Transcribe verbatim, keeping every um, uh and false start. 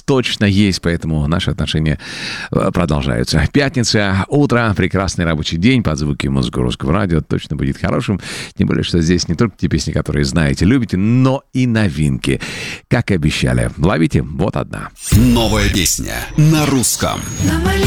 точно есть, поэтому наши отношения продолжаются. Пятница, утро, прекрасный рабочий день под звуки музыки русского радио точно будет хорошим. Тем более, что здесь не только те песни, которые знаете, любите, но и новинки. Как и обещали. Ловите, вот одна. Новая песня на русском.